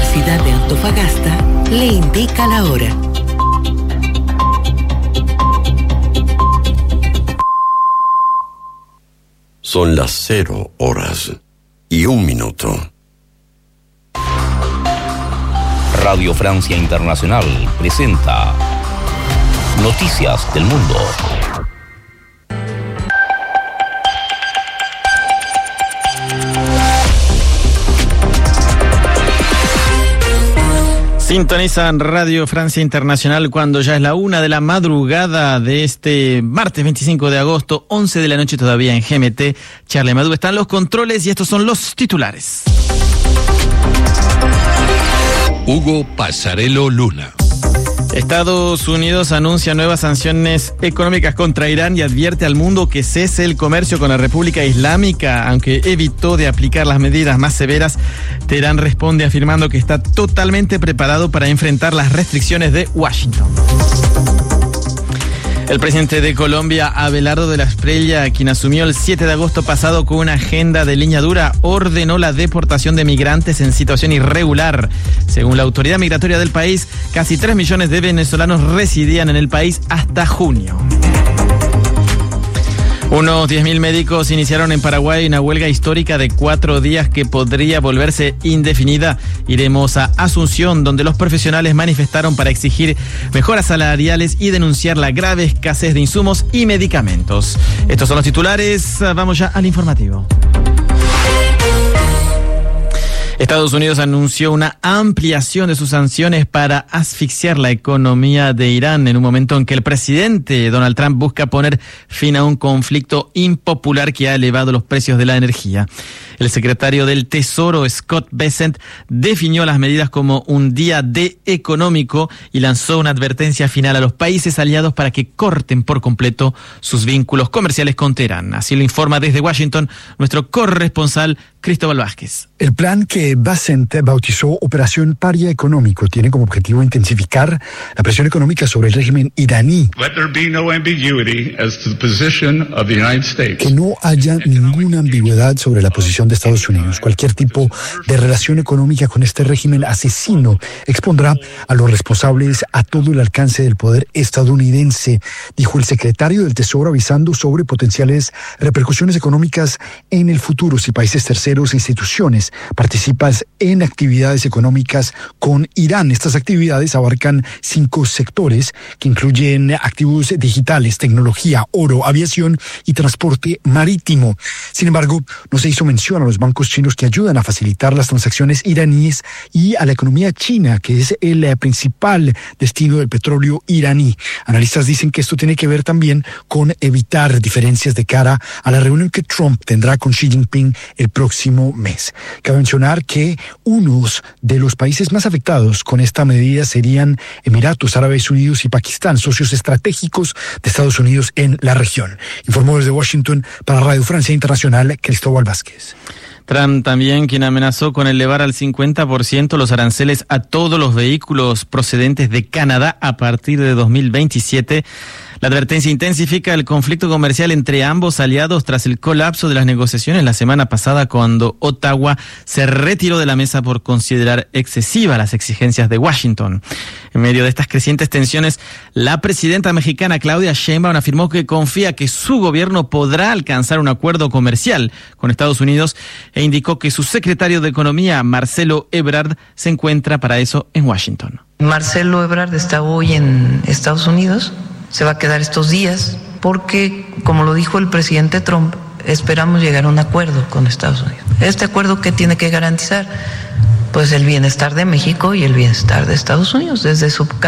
Universidad de Antofagasta le indica la hora. Son las 0:01. Radio Francia Internacional presenta Noticias del Mundo. Sintonizan Radio Francia Internacional cuando ya es la 1 de la madrugada de este martes 25 de agosto, 11 de la noche todavía en GMT. Charlie Madú están los controles y estos son los titulares. Hugo Pasarello Luna. Estados Unidos anuncia nuevas sanciones económicas contra Irán y advierte al mundo que cese el comercio con la República Islámica. Aunque evitó de aplicar las medidas más severas, Teherán responde afirmando que está totalmente preparado para enfrentar las restricciones de Washington. El presidente de Colombia, Abelardo de la Espriella, quien asumió el 7 de agosto pasado con una agenda de línea dura, ordenó la deportación de migrantes en situación irregular. Según la autoridad migratoria del país, casi 3 millones de venezolanos residían en el país hasta junio. Unos 10.000 médicos iniciaron en Paraguay una huelga histórica de 4 días que podría volverse indefinida. Iremos a Asunción, donde los profesionales manifestaron para exigir mejoras salariales y denunciar la grave escasez de insumos y medicamentos. Estos son los titulares. Vamos ya al informativo. Estados Unidos anunció una ampliación de sus sanciones para asfixiar la economía de Irán en un momento en que el presidente Donald Trump busca poner fin a un conflicto impopular que ha elevado los precios de la energía. El secretario del Tesoro, Scott Bessent, definió las medidas como un día D económico y lanzó una advertencia final a los países aliados para que corten por completo sus vínculos comerciales con Teherán. Así lo informa desde Washington nuestro corresponsal Cristóbal Vázquez. El plan que Bessent bautizó Operación Paria Económico tiene como objetivo intensificar la presión económica sobre el régimen iraní. Que no haya ninguna ambigüedad sobre la posición de Estados Unidos. Cualquier tipo de relación económica con este régimen asesino expondrá a los responsables a todo el alcance del poder estadounidense, dijo el secretario del Tesoro, avisando sobre potenciales repercusiones económicas en el futuro si países terceros e instituciones participan en actividades económicas con Irán. Estas actividades abarcan 5 sectores que incluyen activos digitales, tecnología, oro, aviación y transporte marítimo. Sin embargo, no se hizo mención a los bancos chinos que ayudan a facilitar las transacciones iraníes y a la economía china, que es el principal destino del petróleo iraní. Analistas dicen que esto tiene que ver también con evitar diferencias de cara a la reunión que Trump tendrá con Xi Jinping el próximo mes. Cabe mencionar que unos de los países más afectados con esta medida serían Emiratos Árabes Unidos y Pakistán, socios estratégicos de Estados Unidos en la región. Informó desde Washington para Radio Francia Internacional, Cristóbal Vázquez. Trump también, quien amenazó con elevar al 50% los aranceles a todos los vehículos procedentes de Canadá a partir de 2027. La advertencia intensifica el conflicto comercial entre ambos aliados tras el colapso de las negociaciones la semana pasada, cuando Ottawa se retiró de la mesa por considerar excesivas las exigencias de Washington. En medio de estas crecientes tensiones, la presidenta mexicana Claudia Sheinbaum afirmó que confía que su gobierno podrá alcanzar un acuerdo comercial con Estados Unidos e indicó que su secretario de Economía, Marcelo Ebrard, se encuentra para eso en Washington. Marcelo Ebrard está hoy en Estados Unidos. Se va a quedar estos días porque, como lo dijo el presidente Trump, esperamos llegar a un acuerdo con Estados Unidos. ¿Este acuerdo qué tiene que garantizar? Pues el bienestar de México y el bienestar de Estados Unidos. Desde su